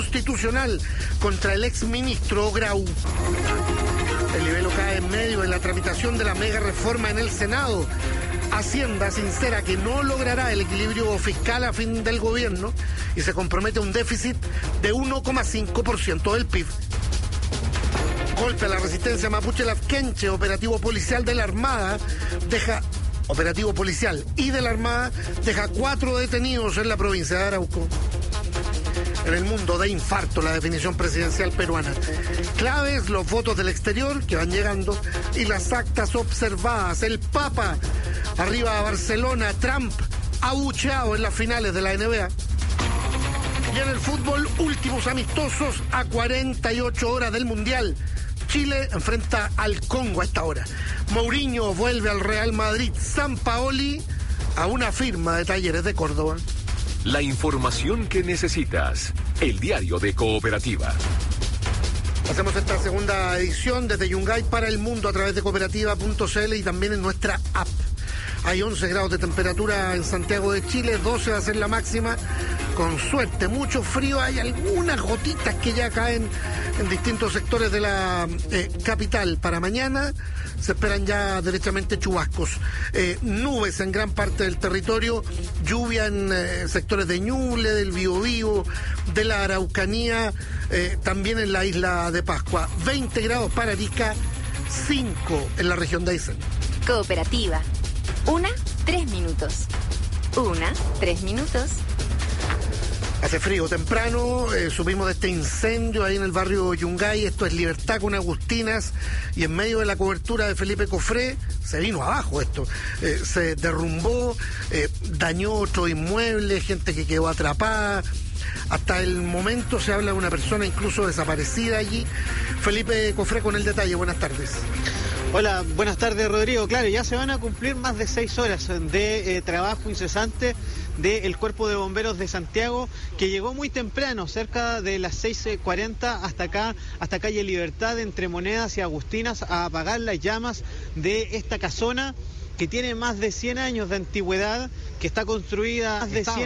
constitucional contra el exministro Grau. El libelo cae en medio de la tramitación de la mega reforma en el Senado. Hacienda sincera que no logrará el equilibrio fiscal a fin del gobierno y se compromete a un déficit de 1,5% del PIB. Golpe a la resistencia mapuche Lafkenche, operativo policial de la Armada, operativo policial y de la Armada deja 4 detenidos en la provincia de Arauco. En el mundo de infarto, la definición presidencial peruana. Claves, los votos del exterior que van llegando y las actas observadas. El Papa arriba a Barcelona, Trump abucheado en las finales de la NBA. Y en el fútbol, últimos amistosos a 48 horas del Mundial. Chile enfrenta al Congo a esta hora. Mourinho vuelve al Real Madrid. Sampaoli a una firma de Talleres de Córdoba. La información que necesitas. El diario de Cooperativa. Hacemos esta segunda edición desde Yungay para el mundo a través de cooperativa.cl y también en nuestra app. Hay 11 grados de temperatura en Santiago de Chile, 12 va a ser la máxima. Con suerte, mucho frío, hay algunas gotitas que ya caen en distintos sectores de la capital. Para mañana se esperan ya derechamente chubascos. Nubes en gran parte del territorio, lluvia en sectores de Ñuble, del Biobío, de la Araucanía, también en la isla de Pascua. 20 grados para Arica, 5 en la región de Aysén. Cooperativa. 3 minutos. 3 minutos. Hace frío temprano, subimos de este incendio ahí en el barrio Yungay. Esto es Libertad con Agustinas, y en medio de la cobertura de Felipe Cofré se vino abajo esto, se derrumbó, dañó otro inmueble, gente que quedó atrapada. Hasta el momento se habla de una persona incluso desaparecida allí. Felipe Cofré con el detalle, buenas tardes. Hola, buenas tardes, Rodrigo. Claro, ya se van a cumplir más de 6 horas de trabajo incesante del Cuerpo de Bomberos de Santiago, que llegó muy temprano, cerca de las 6:40 hasta calle Libertad, entre Monedas y Agustinas, a apagar las llamas de esta casona que tiene más de 100 años de antigüedad, que está construida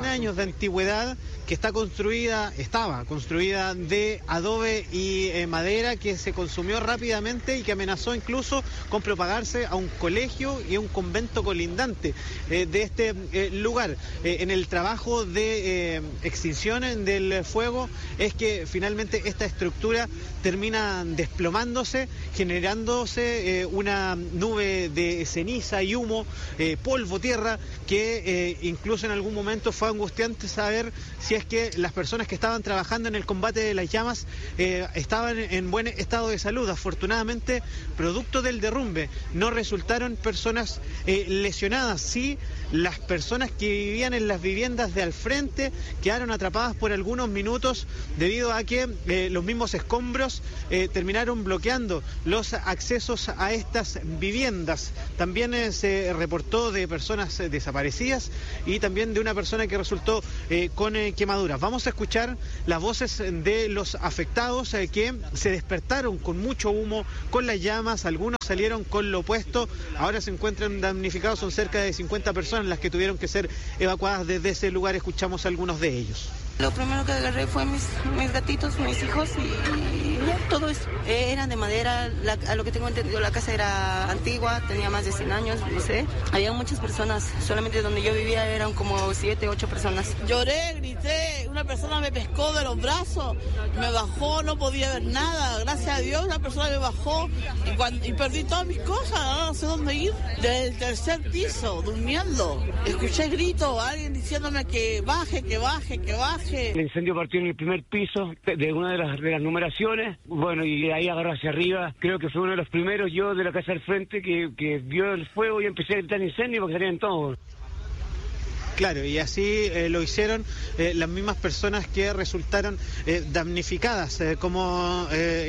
estaba construida de adobe y madera, que se consumió rápidamente y que amenazó incluso con propagarse a un colegio y a un convento colindante de este lugar. En el trabajo de extinción del fuego es que finalmente esta estructura termina desplomándose, generándose una nube de ceniza y humo, polvo, tierra, que incluso en algún momento fue angustiante saber si es que las personas que estaban trabajando en el combate de las llamas estaban en buen estado de salud. Afortunadamente, producto del derrumbe, no resultaron personas lesionadas. Sí, las personas que vivían en las viviendas de al frente quedaron atrapadas por algunos minutos debido a que los mismos escombros terminaron bloqueando los accesos a estas viviendas. También se reportó de personas desaparecidas y también de una persona que resultó con quemaduras. Vamos a escuchar las voces de los afectados que se despertaron con mucho humo, con las llamas. Algunos salieron con lo opuesto, ahora se encuentran damnificados. Son cerca de 50 personas las que tuvieron que ser evacuadas desde ese lugar. Escuchamos a algunos de ellos. Lo primero que agarré fue mis gatitos, mis hijos, y ya, todo eso. Eran de madera, a lo que tengo entendido la casa era antigua, tenía más de 100 años, no sé. Había muchas personas, solamente donde yo vivía eran como 7, 8 personas. Lloré, grité, una persona me pescó de los brazos, me bajó, no podía ver nada. Gracias a Dios una persona me bajó y perdí todas mis cosas, no sé dónde ir. Del tercer piso, durmiendo. Escuché gritos, alguien diciéndome que baje, que baje, que baje. El incendio partió en el primer piso de una de las numeraciones, bueno, y ahí agarró hacia arriba. Creo que fue uno de los primeros yo de la casa del frente que vio el fuego y empecé a gritar incendio porque salían todos. Claro, y así lo hicieron las mismas personas que resultaron damnificadas. Como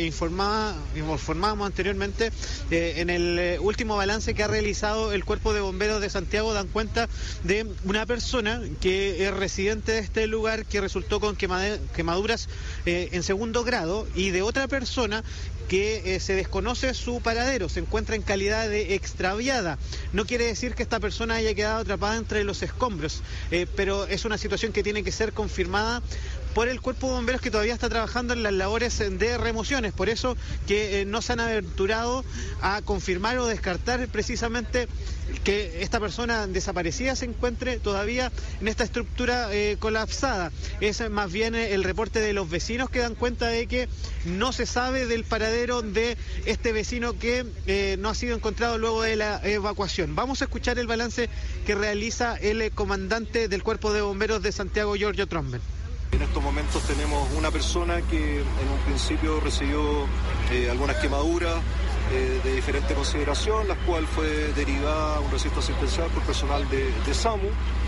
informábamos anteriormente, en el último balance que ha realizado el Cuerpo de Bomberos de Santiago dan cuenta de una persona que es residente de este lugar que resultó con quemaduras en segundo grado, y de otra persona que se desconoce su paradero, se encuentra en calidad de extraviada. No quiere decir que esta persona haya quedado atrapada entre los escombros, pero es una situación que tiene que ser confirmada por el cuerpo de bomberos que todavía está trabajando en las labores de remociones. Por eso que no se han aventurado a confirmar o descartar precisamente que esta persona desaparecida se encuentre todavía en esta estructura colapsada. Es más bien el reporte de los vecinos que dan cuenta de que no se sabe del paradero de este vecino que no ha sido encontrado luego de la evacuación. Vamos a escuchar el balance que realiza el comandante del Cuerpo de Bomberos de Santiago, Giorgio Tromben. En estos momentos tenemos una persona que en un principio recibió algunas quemaduras de diferente consideración, la cual fue derivada a un recinto asistencial por personal de SAMU.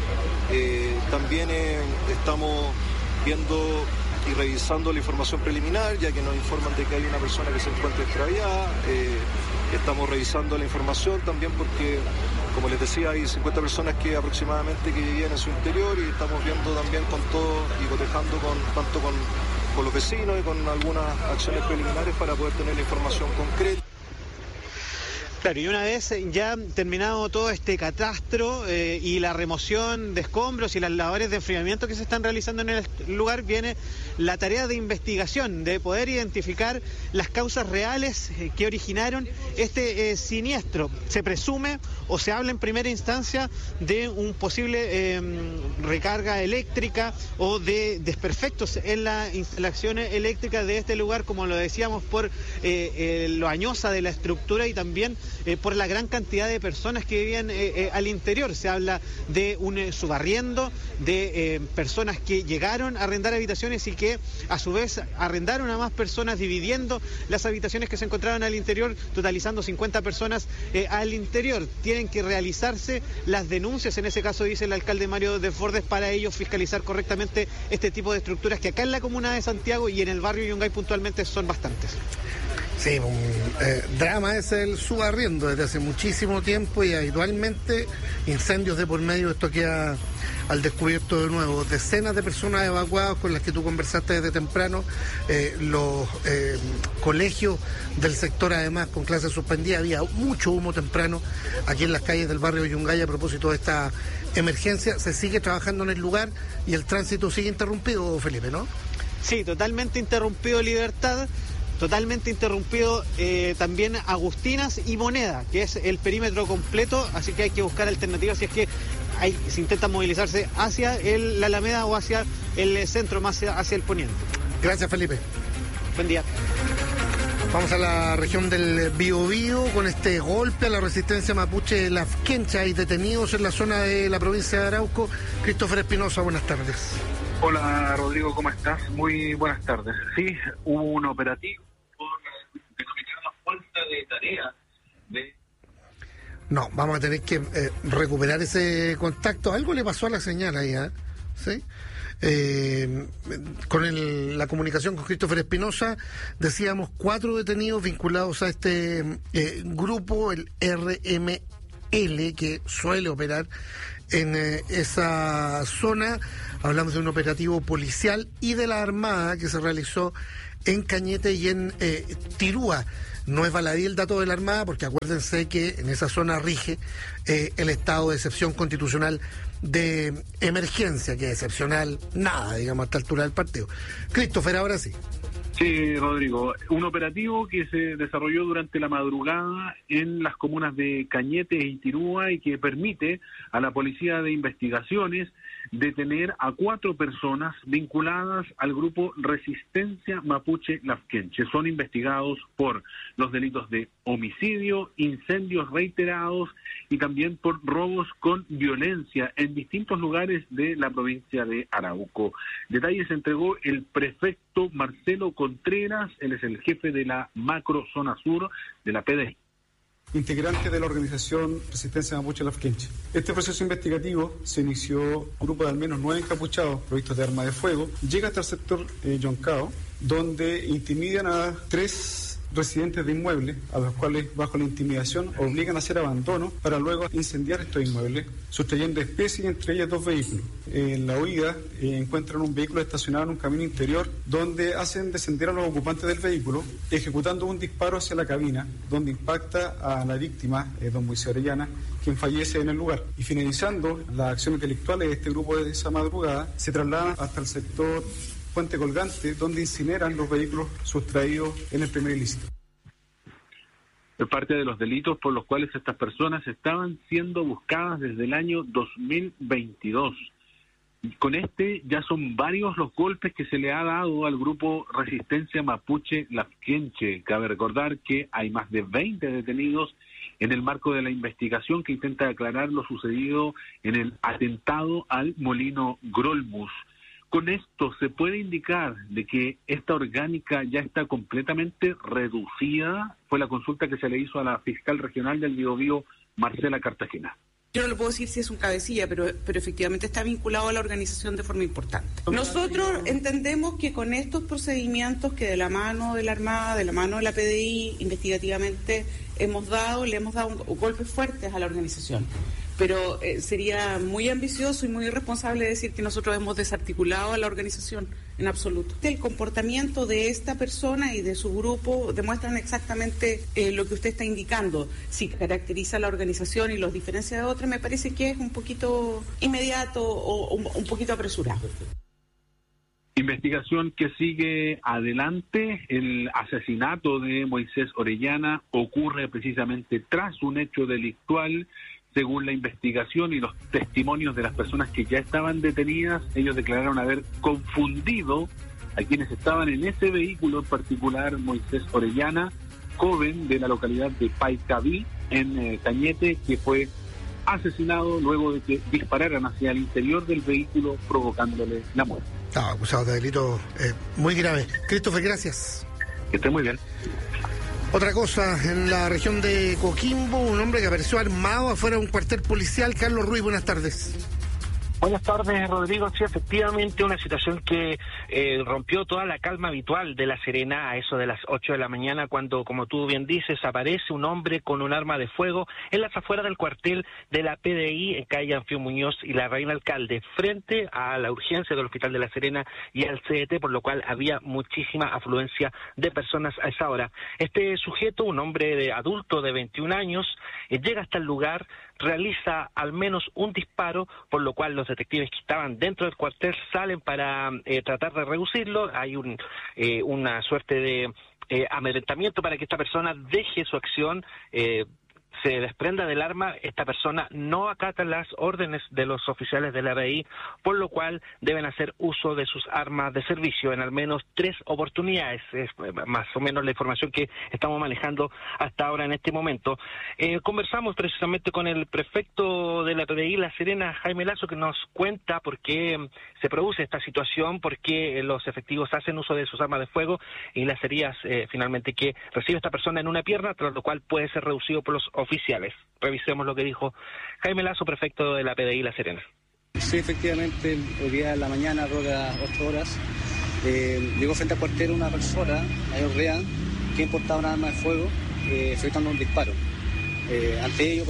También estamos viendo y revisando la información preliminar, ya que nos informan de que hay una persona que se encuentra extraviada. Estamos revisando la información también porque, como les decía, hay 50 personas que aproximadamente que vivían en su interior, y estamos viendo también con todo y cotejando tanto con los vecinos y con algunas acciones preliminares para poder tener la información concreta. Claro, y una vez ya terminado todo este catastro y la remoción de escombros y las labores de enfriamiento que se están realizando en el lugar, viene la tarea de investigación, de poder identificar las causas reales que originaron este siniestro. Se presume o se habla en primera instancia de un posible recarga eléctrica o de desperfectos en la instalación eléctrica de este lugar, como lo decíamos, por lo añosa de la estructura y también por la gran cantidad de personas que vivían al interior. Se habla de un subarriendo, de personas que llegaron a arrendar habitaciones y que a su vez arrendaron a más personas, dividiendo las habitaciones que se encontraban al interior, totalizando 50 personas al interior. Tienen que realizarse las denuncias, en ese caso dice el alcalde Mario Desbordes, para ellos fiscalizar correctamente este tipo de estructuras que acá en la comuna de Santiago y en el barrio Yungay puntualmente son bastantes. Sí, un drama es el subarriendo desde hace muchísimo tiempo, y habitualmente incendios de por medio. Esto queda al descubierto de nuevo. Decenas de personas evacuadas con las que tú conversaste desde temprano, los colegios del sector además con clases suspendidas. Había mucho humo temprano aquí en las calles del barrio Yungay a propósito de esta emergencia. Se sigue trabajando en el lugar y el tránsito sigue interrumpido, Felipe, ¿no? Sí, totalmente interrumpido Libertad. Totalmente interrumpido también Agustinas y Moneda, que es el perímetro completo, así que hay que buscar alternativas si es que se intenta movilizarse hacia la Alameda o hacia el centro, más hacia el poniente. Gracias, Felipe. Buen día. Vamos a la región del Biobío con este golpe a la resistencia mapuche Lafkencha. Hay detenidos en la zona de la provincia de Arauco. Christopher Espinosa, buenas tardes. Hola Rodrigo, ¿cómo estás? Muy buenas tardes. Sí, hubo un operativo por denominada falta de tarea de... No, vamos a tener que recuperar ese contacto. Algo le pasó a la señal ahí, ¿eh? ¿Sí? Con la comunicación con Christopher Espinosa, decíamos 4 detenidos vinculados a este grupo, el RML, que suele operar en esa zona. Hablamos de un operativo policial y de la Armada que se realizó en Cañete y en Tirúa. No es baladí el dato de la Armada, porque acuérdense que en esa zona rige el estado de excepción constitucional de emergencia, que es excepcional nada, digamos, a esta altura del partido. Christopher, ahora sí. Sí, Rodrigo, un operativo que se desarrolló durante la madrugada en las comunas de Cañete y Tirúa y que permite a la Policía de Investigaciones detener a 4 personas vinculadas al grupo Resistencia Mapuche Lafkenche. Son investigados por los delitos de homicidio, incendios reiterados y también por robos con violencia en distintos lugares de la provincia de Arauco. Detalles entregó el prefecto Marcelo Contreras, él es el jefe de la macro zona sur de la PDI. Integrante de la organización Resistencia Mapuche Lafkenche. Este proceso investigativo se inició un grupo de al menos 9 encapuchados provistos de arma de fuego. Llega hasta el sector Yoncao, donde intimidan a 3 residentes de inmuebles, a los cuales bajo la intimidación obligan a hacer abandono para luego incendiar estos inmuebles, sustrayendo especies, entre ellas 2 vehículos. En la huida encuentran un vehículo estacionado en un camino interior, donde hacen descender a los ocupantes del vehículo, ejecutando un disparo hacia la cabina, donde impacta a la víctima, don Moisés Orellana, quien fallece en el lugar. Y finalizando las acciones delictuales de este grupo de esa madrugada, se trasladan hasta el sector Puente Colgante, donde incineran los vehículos sustraídos en el primer ilícito. Es parte de los delitos por los cuales estas personas estaban siendo buscadas desde el año 2022. Con ya son varios los golpes que se le ha dado al grupo Resistencia Mapuche Lafkenche. Cabe recordar que hay más de 20 detenidos en el marco de la investigación que intenta aclarar lo sucedido en el atentado al molino Grolmus. Con esto se puede indicar de que esta orgánica ya está completamente reducida. Fue la consulta que se le hizo a la fiscal regional del Biobío, Marcela Cartagena. Yo no le puedo decir si es un cabecilla, pero efectivamente está vinculado a la organización de forma importante. Nosotros entendemos que con estos procedimientos que de la mano de la Armada, de la mano de la PDI, investigativamente le hemos dado golpes fuertes a la organización. Pero sería muy ambicioso y muy irresponsable decir que nosotros hemos desarticulado a la organización, en absoluto. El comportamiento de esta persona y de su grupo demuestran exactamente lo que usted está indicando. Si caracteriza a la organización y los diferencia de otra, me parece que es un poquito inmediato o un poquito apresurado. Investigación que sigue adelante. El asesinato de Moisés Orellana ocurre precisamente tras un hecho delictual. Según la investigación y los testimonios de las personas que ya estaban detenidas, ellos declararon haber confundido a quienes estaban en ese vehículo, en particular Moisés Orellana, joven de la localidad de Paicaví, en Cañete, que fue asesinado luego de que dispararan hacia el interior del vehículo provocándole la muerte. Estaba acusado de delito muy grave. Christopher, gracias. Que esté muy bien. Otra cosa, en la región de Coquimbo, un hombre que apareció armado afuera de un cuartel policial. Carlos Ruiz, buenas tardes. Buenas tardes, Rodrigo. Sí, efectivamente, una situación que rompió toda la calma habitual de La Serena a eso de las 8 de la mañana, cuando, como tú bien dices, aparece un hombre con un arma de fuego en las afueras del cuartel de la PDI en calle Anfío Muñoz y la Reina Alcalde, frente a la urgencia del Hospital de La Serena y al CDT, por lo cual había muchísima afluencia de personas a esa hora. Este sujeto, un hombre adulto de 21 años, llega hasta el lugar, realiza al menos un disparo, por lo cual los detectives que estaban dentro del cuartel salen para tratar de reducirlo. Hay una suerte de amedrentamiento para que esta persona deje su acción, se desprenda del arma. Esta persona no acata las órdenes de los oficiales de la PDI, por lo cual deben hacer uso de sus armas de servicio en al menos 3 oportunidades. Es más o menos la información que estamos manejando hasta ahora en este momento. Conversamos precisamente con el prefecto de la PDI La Serena, Jaime Lazo, que nos cuenta por qué se produce esta situación, por qué los efectivos hacen uso de sus armas de fuego y las heridas finalmente que recibe esta persona en una pierna, tras lo cual puede ser reducido por los oficiales. Revisemos lo que dijo Jaime Lazo, prefecto de la PDI La Serena. Sí, efectivamente, hoy día en la mañana, a las 8 horas, llegó frente al cuartel una persona, mayor Rean, que portaba un arma de fuego, efectuando un disparo. Ante ello,